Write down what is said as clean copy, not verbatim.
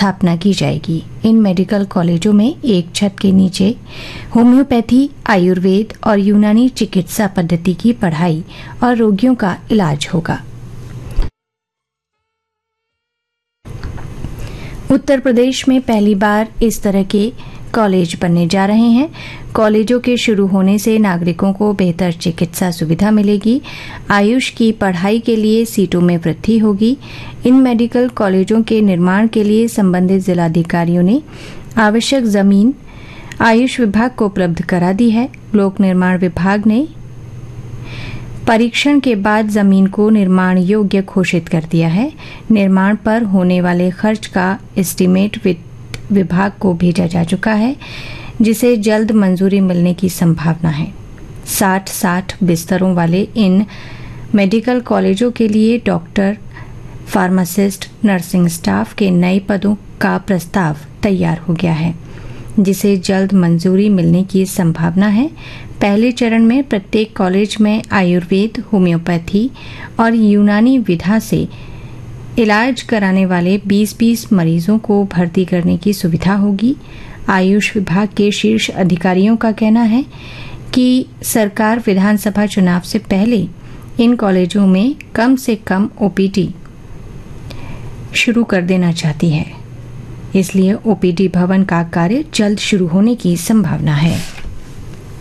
स्थापना की जाएगी। इन मेडिकल कॉलेजों में एक छत के नीचे होम्योपैथी, आयुर्वेद और यूनानी चिकित्सा पद्धति की पढ़ाई और रोगियों का इलाज होगा। उत्तर प्रदेश में पहली बार इस तरह के कॉलेज बनने जा रहे हैं। कॉलेजों के शुरू होने से नागरिकों को बेहतर चिकित्सा सुविधा मिलेगी। आयुष की पढ़ाई के लिए सीटों में वृद्धि होगी। इन मेडिकल कॉलेजों के निर्माण के लिए संबंधित जिलाधिकारियों ने आवश्यक जमीन आयुष विभाग को उपलब्ध करा दी है। लोक निर्माण विभाग ने परीक्षण के बाद जमीन को निर्माण योग्य घोषित कर दिया है। निर्माण पर होने वाले खर्च का एस्टीमेट वित्त विभाग को भेजा जा चुका है, जिसे जल्द मंजूरी मिलने की संभावना है। 60 बिस्तरों वाले इन मेडिकल कॉलेजों के लिए डॉक्टर, फार्मासिस्ट, नर्सिंग स्टाफ के नए पदों का प्रस्ताव तैयार हो गया है, जिसे जल्द मंजूरी मिलने की संभावना है। पहले चरण में प्रत्येक कॉलेज में आयुर्वेद, होम्योपैथी और यूनानी विधा से इलाज कराने वाले 20-20 मरीजों को भर्ती करने की सुविधा होगी। आयुष विभाग के शीर्ष अधिकारियों का कहना है कि सरकार विधानसभा चुनाव से पहले इन कॉलेजों में कम से कम ओपीडी शुरू कर देना चाहती है, इसलिए ओपीडी भवन का कार्य जल्द शुरू होने की संभावना है।